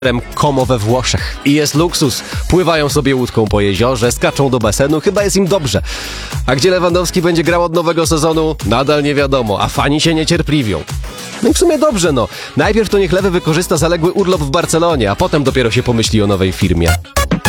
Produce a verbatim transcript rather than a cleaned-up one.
Como we Włoszech. I jest luksus. Pływają sobie łódką po jeziorze, skaczą do basenu, chyba jest im dobrze. A gdzie Lewandowski będzie grał od nowego sezonu? Nadal nie wiadomo, a fani się niecierpliwią. No i w sumie dobrze, no. Najpierw to niech Lewy wykorzysta zaległy urlop w Barcelonie, a potem dopiero się pomyśli o nowej firmie.